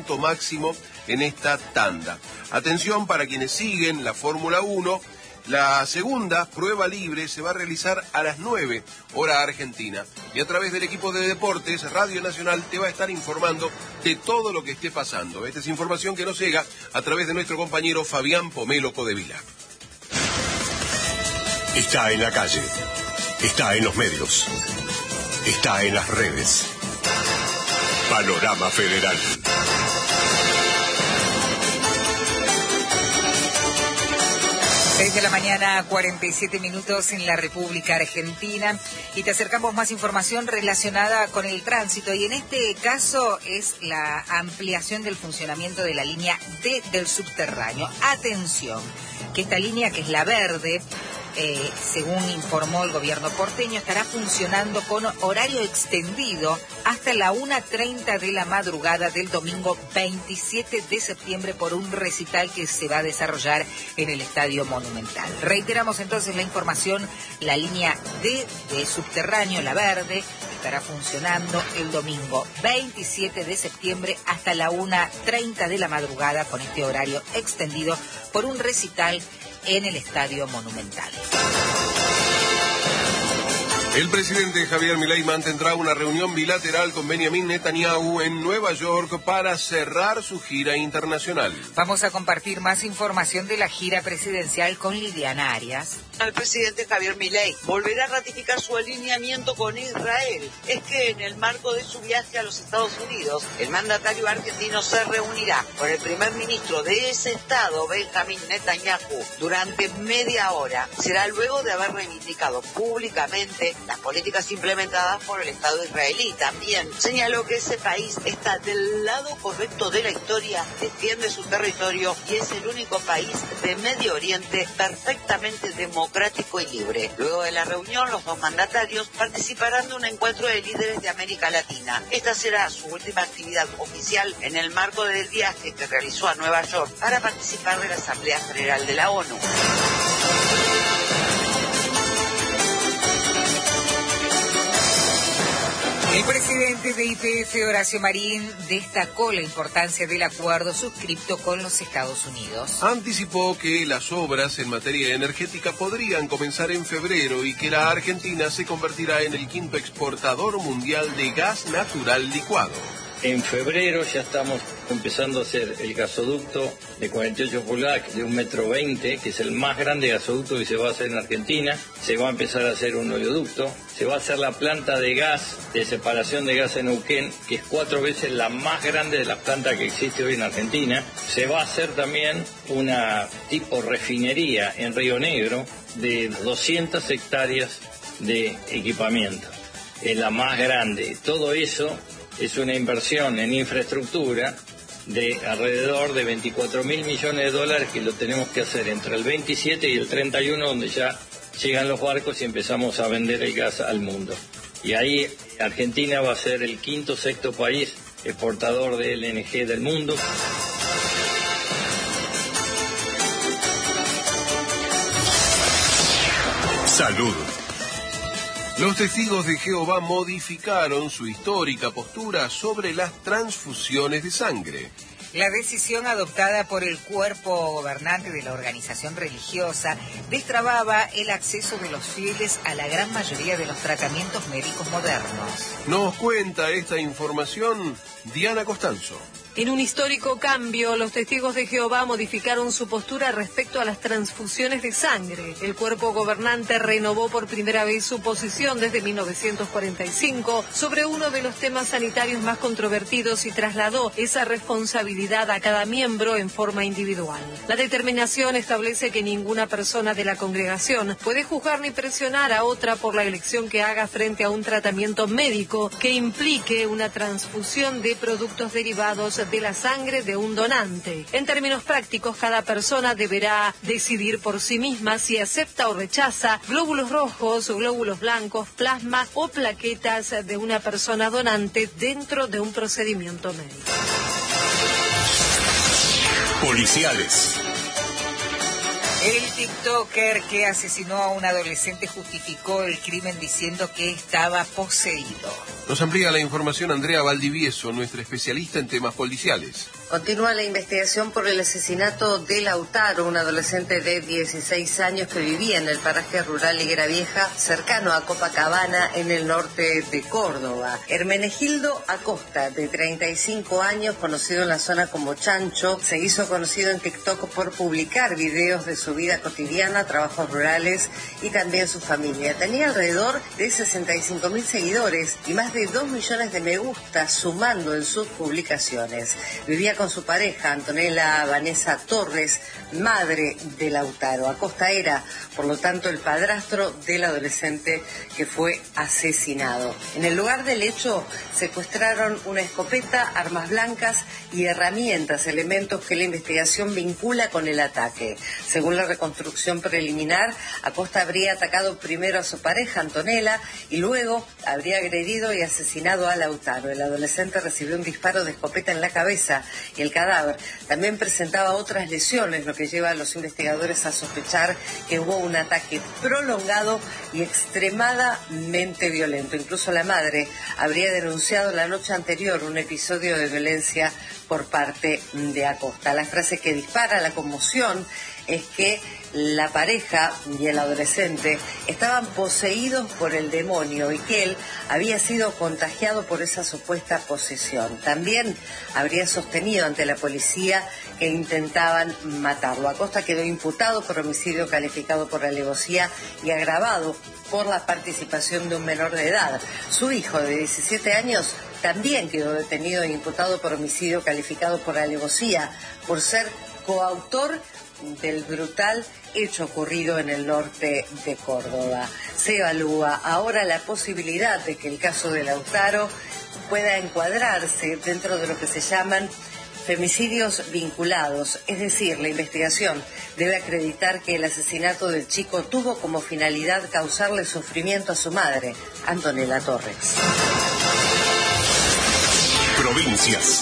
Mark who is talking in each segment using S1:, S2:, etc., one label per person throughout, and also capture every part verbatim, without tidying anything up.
S1: punto máximo en esta tanda. Atención para quienes siguen la Fórmula uno. La segunda prueba libre se va a realizar a las nueve, hora argentina. Y a través del equipo de deportes, Radio Nacional te va a estar informando de todo lo que esté pasando. Esta es información que nos llega a través de nuestro compañero Fabián Pomelo Codevila.
S2: Está en la calle, está en los medios, está en las redes. Panorama Federal.
S3: seis de la mañana, cuarenta y siete minutos en la República Argentina, y te acercamos más información relacionada con el tránsito, y en este caso es la ampliación del funcionamiento de la línea D del subterráneo. Atención, que esta línea, que es la verde, eh, según informó el gobierno porteño, estará funcionando con horario extendido hasta la una treinta de la madrugada del domingo veintisiete de septiembre por un recital que se va a desarrollar en el Estadio Monumental. Reiteramos entonces la información: la línea D de subterráneo, la verde, estará funcionando el domingo veintisiete de septiembre hasta la una treinta de la madrugada con este horario extendido por un recital en el Estadio Monumental.
S1: El presidente Javier Milei mantendrá una reunión bilateral con Benjamin Netanyahu en Nueva York para cerrar su gira internacional.
S3: Vamos a compartir más información de la gira presidencial con Liliana Arias.
S4: El presidente Javier Milei volverá a ratificar su alineamiento con Israel. Es que en el marco de su viaje a los Estados Unidos, el mandatario argentino se reunirá con el primer ministro de ese estado, Benjamin Netanyahu, durante media hora. Será luego de haber reivindicado públicamente las políticas implementadas por el Estado israelí. También señaló que ese país está del lado correcto de la historia, defiende su territorio y es el único país de Medio Oriente perfectamente democrático y libre. Luego de la reunión, los dos mandatarios participarán de un encuentro de líderes de América Latina. Esta será su última actividad oficial en el marco del viaje que realizó a Nueva York para participar de la Asamblea General de la ONU.
S3: El presidente de Y P F, Horacio Marín, destacó la importancia del acuerdo suscripto con los Estados Unidos.
S1: Anticipó que las obras en materia energética podrían comenzar en febrero y que la Argentina se convertirá en el quinto exportador mundial de gas natural licuado.
S5: En febrero ya estamos empezando a hacer el gasoducto de cuarenta y ocho pulgadas de un metro veinte, que es el más grande gasoducto que se va a hacer en Argentina. Se va a empezar a hacer un oleoducto. Se va a hacer la planta de gas, de separación de gas en Neuquén, que es cuatro veces la más grande de las plantas que existe hoy en Argentina. Se va a hacer también una tipo refinería en Río Negro de doscientas hectáreas de equipamiento. Es la más grande. Todo eso es una inversión en infraestructura de alrededor de veinticuatro mil millones de dólares que lo tenemos que hacer entre el veintisiete y el treinta y uno, donde ya llegan los barcos y empezamos a vender el gas al mundo. Y ahí Argentina va a ser el quinto sexto país exportador de L N G del mundo.
S2: Salud.
S1: Los testigos de Jehová modificaron su histórica postura sobre las transfusiones de sangre.
S3: La decisión adoptada por el cuerpo gobernante de la organización religiosa destrababa el acceso de los fieles a la gran mayoría de los tratamientos médicos modernos.
S1: Nos cuenta esta información Diana Costanzo.
S6: En un histórico cambio, los testigos de Jehová modificaron su postura respecto a las transfusiones de sangre. El cuerpo gobernante renovó por primera vez su posición desde mil novecientos cuarenta y cinco sobre uno de los temas sanitarios más controvertidos y trasladó esa responsabilidad a cada miembro en forma individual. La determinación establece que ninguna persona de la congregación puede juzgar ni presionar a otra por la elección que haga frente a un tratamiento médico que implique una transfusión de productos derivados de la sangre de un donante. En términos prácticos, cada persona deberá decidir por sí misma si acepta o rechaza glóbulos rojos, glóbulos blancos, plasma o plaquetas de una persona donante dentro de un procedimiento médico.
S2: Policiales.
S3: El TikToker que asesinó a un adolescente justificó el crimen diciendo que estaba poseído.
S1: Nos amplía la información Andrea Valdivieso, nuestra especialista en temas policiales.
S7: Continúa la investigación por el asesinato de Lautaro, un adolescente de dieciséis años que vivía en el paraje rural Higuera Vieja, cercano a Copacabana, en el norte de Córdoba. Hermenegildo Acosta, de treinta y cinco años, conocido en la zona como Chancho, se hizo conocido en TikTok por publicar videos de su vida cotidiana, trabajos rurales y también su familia. Tenía alrededor de sesenta y cinco mil seguidores y más de dos millones de me gusta sumando en sus publicaciones. Vivía con su pareja, Antonella Vanessa Torres, madre de Lautaro. Acosta era, por lo tanto, el padrastro del adolescente que fue asesinado. En el lugar del hecho secuestraron una escopeta, armas blancas y herramientas, elementos que la investigación vincula con el ataque. Según la reconstrucción preliminar, Acosta habría atacado primero a su pareja, Antonella, y luego habría agredido y asesinado a Lautaro. El adolescente recibió un disparo de escopeta en la cabeza y el cadáver también presentaba otras lesiones, lo que lleva a los investigadores a sospechar que hubo un ataque prolongado y extremadamente violento. Incluso la madre habría denunciado la noche anterior un episodio de violencia por parte de Acosta. La frase que dispara la conmoción es que la pareja y el adolescente estaban poseídos por el demonio y que él había sido contagiado por esa supuesta posesión. También habría sostenido ante la policía que intentaban matarlo. Acosta quedó imputado por homicidio calificado por alevosía y agravado por la participación de un menor de edad. Su hijo de diecisiete años también quedó detenido e imputado por homicidio calificado por alevosía por ser coautor del brutal hecho ocurrido en el norte de Córdoba. Se evalúa ahora la posibilidad de que el caso de Lautaro pueda encuadrarse dentro de lo que se llaman femicidios vinculados, es decir, la investigación debe acreditar que el asesinato del chico tuvo como finalidad causarle sufrimiento a su madre, Antonella Torres.
S2: Provincias.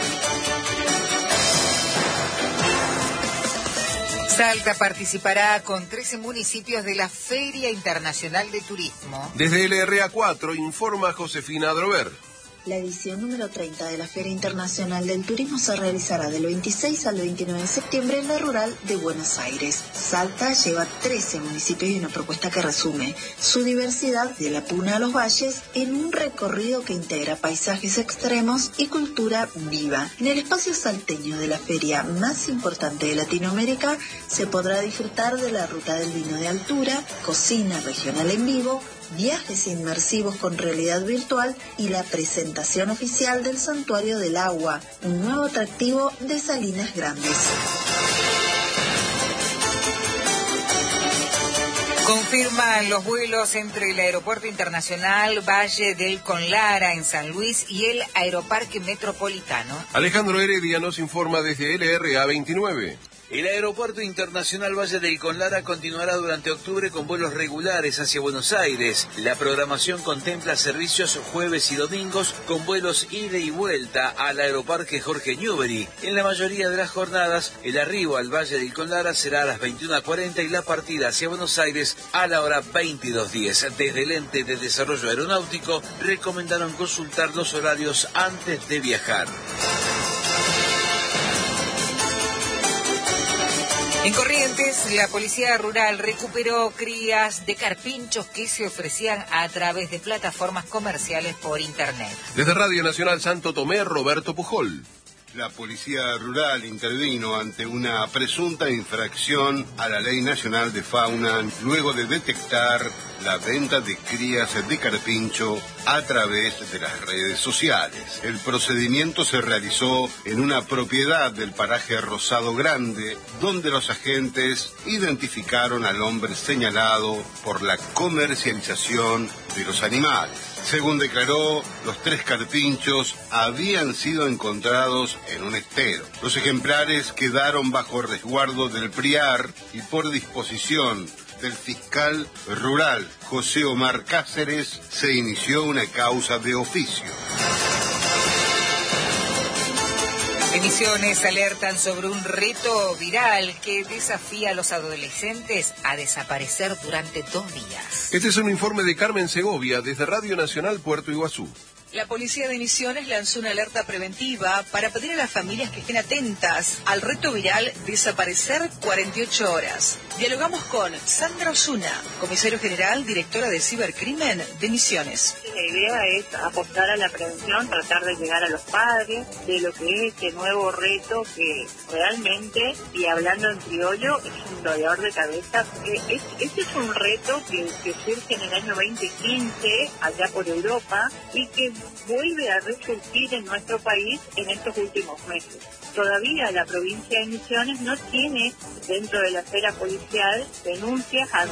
S3: Salta participará con trece municipios de la Feria Internacional de Turismo.
S1: Desde L R A cuatro informa Josefina Drover.
S8: La edición número treinta de la Feria Internacional del Turismo se realizará del veintiséis al veintinueve de septiembre en la rural de Buenos Aires. Salta lleva trece municipios y una propuesta que resume su diversidad de la Puna a los valles en un recorrido que integra paisajes extremos y cultura viva. En el espacio salteño de la feria más importante de Latinoamérica se podrá disfrutar de la ruta del vino de altura, cocina regional en vivo, viajes inmersivos con realidad virtual y la presentación oficial del Santuario del Agua, un nuevo atractivo de Salinas Grandes.
S3: Confirman los vuelos entre el Aeropuerto Internacional Valle del Conlara en San Luis y el Aeroparque Metropolitano.
S1: Alejandro Heredia nos informa desde L R A veintinueve.
S9: El Aeropuerto Internacional Valle del Conlara continuará durante octubre con vuelos regulares hacia Buenos Aires. La programación contempla servicios jueves y domingos con vuelos ida y vuelta al Aeroparque Jorge Newbery. En la mayoría de las jornadas, el arribo al Valle del Conlara será a las veintiuna cuarenta y la partida hacia Buenos Aires a la hora veintidós diez. Desde el Ente de Desarrollo Aeronáutico recomendaron consultar los horarios antes de viajar.
S3: En Corrientes, la Policía Rural recuperó crías de carpinchos que se ofrecían a través de plataformas comerciales por Internet.
S1: Desde Radio Nacional Santo Tomé, Roberto Pujol.
S10: La Policía Rural intervino ante una presunta infracción a la Ley Nacional de Fauna luego de detectar la venta de crías de carpincho a través de las redes sociales. El procedimiento se realizó en una propiedad del paraje Rosado Grande, donde los agentes identificaron al hombre señalado por la comercialización de los animales. Según declaró, los tres carpinchos habían sido encontrados en un estero. Los ejemplares quedaron bajo resguardo del PRIAR y por disposición del fiscal rural José Omar Cáceres se inició una causa de oficio.
S3: En Misiones alertan sobre un reto viral que desafía a los adolescentes a desaparecer durante dos días.
S1: Este es un informe de Carmen Segovia desde Radio Nacional Puerto Iguazú.
S11: La policía de Misiones lanzó una alerta preventiva para pedir a las familias que estén atentas al reto viral Desaparecer cuarenta y ocho horas. Dialogamos con Sandra Osuna, comisario general, directora de Cibercrimen de Misiones.
S12: La idea es apostar a la prevención, tratar de llegar a los padres de lo que es este nuevo reto que realmente, y hablando en criollo, es un dolor de cabeza. Es, este es un reto que, que surge en el año veinte quince, allá por Europa, y que vuelve a resurgir en nuestro país en estos últimos meses. Todavía la provincia de Misiones no tiene, dentro de la esfera policial, denuncias al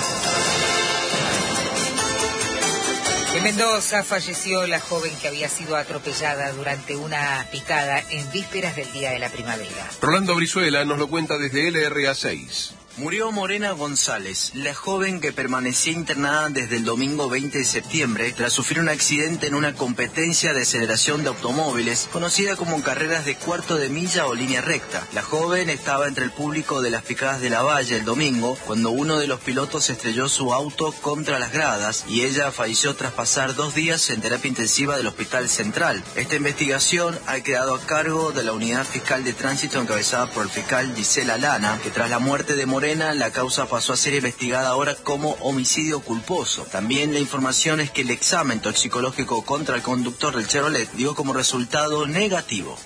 S3: En Mendoza falleció la joven que había sido atropellada durante una picada en vísperas del Día de la Primavera.
S1: Rolando Brizuela nos lo cuenta desde L R A seis.
S13: Murió Morena González, la joven que permanecía internada desde el domingo veinte de septiembre tras sufrir un accidente en una competencia de aceleración de automóviles conocida como carreras de cuarto de milla o línea recta. La joven estaba entre el público de las picadas de la Valle el domingo cuando uno de los pilotos estrelló su auto contra las gradas y ella falleció tras pasar dos días en terapia intensiva del Hospital Central. Esta investigación ha quedado a cargo de la Unidad Fiscal de Tránsito encabezada por el fiscal Gisela Lana, que tras la muerte de Morena la causa pasó a ser investigada ahora como homicidio culposo. También la información es que el examen toxicológico contra el conductor del Chevrolet dio como resultado negativo.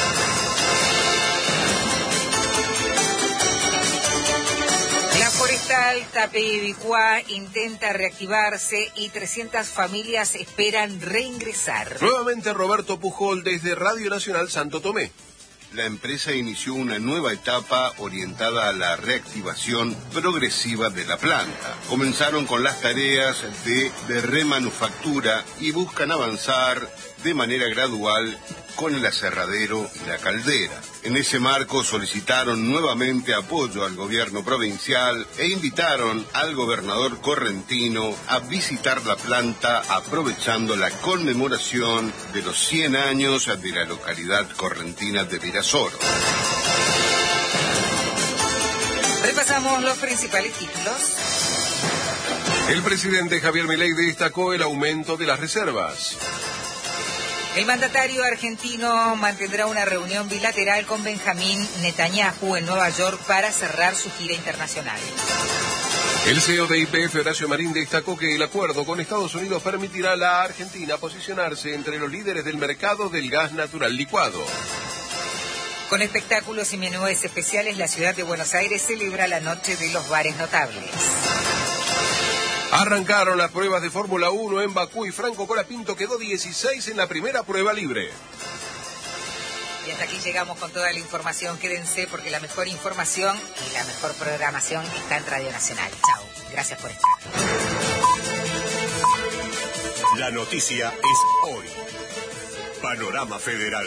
S3: La forestal Tapebicuá intenta reactivarse y trescientas familias esperan reingresar.
S1: Nuevamente Roberto Pujol desde Radio Nacional Santo Tomé.
S10: La empresa inició una nueva etapa orientada a la reactivación progresiva de la planta. Comenzaron con las tareas de, de remanufactura y buscan avanzar de manera gradual con el aserradero y la caldera. En ese marco solicitaron nuevamente apoyo al gobierno provincial e invitaron al gobernador correntino a visitar la planta aprovechando la conmemoración de los cien años de la localidad correntina de Virasoro.
S3: Repasamos los principales títulos.
S1: El presidente Javier Milei destacó el aumento de las reservas.
S3: El mandatario argentino mantendrá una reunión bilateral con Benjamín Netanyahu en Nueva York para cerrar su gira internacional.
S1: El C E O de Y P F, Horacio Marín, destacó que el acuerdo con Estados Unidos permitirá a la Argentina posicionarse entre los líderes del mercado del gas natural licuado.
S3: Con espectáculos y menúes especiales, la ciudad de Buenos Aires celebra la Noche de los Bares Notables.
S1: Arrancaron las pruebas de Fórmula uno en Bakú y Franco Colapinto quedó dieciséis en la primera prueba libre.
S3: Y hasta aquí llegamos con toda la información. Quédense porque la mejor información y la mejor programación está en Radio Nacional. Chao. Gracias por estar.
S2: La noticia es hoy. Panorama Federal.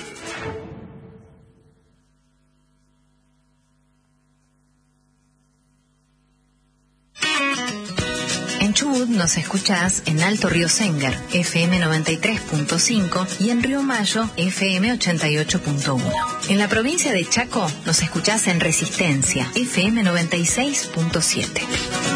S14: En Chubut nos escuchás en Alto Río Sengar, F M noventa y tres punto cinco y en Río Mayo, F M ochenta y ocho punto uno. En la provincia de Chaco nos escuchás en Resistencia, F M noventa y seis punto siete.